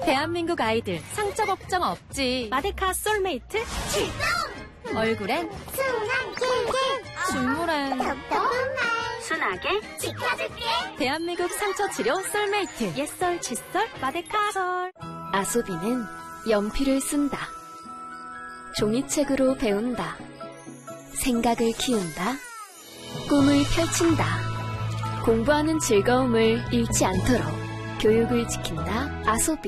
대한민국 아이들 상처 걱정 없지. 마데카 솔메이트 출동! 얼굴엔 순한 길게 눈물엔 똑똑한 말 순하게 지켜줄게. 대한민국 상처 치료 솔메이트 옛설 칫솔 마데카솔. 아소비는 연필을 쓴다. 종이책으로 배운다. 생각을 키운다. 꿈을 펼친다. 공부하는 즐거움을 잃지 않도록 교육을 지킨다. 아소비.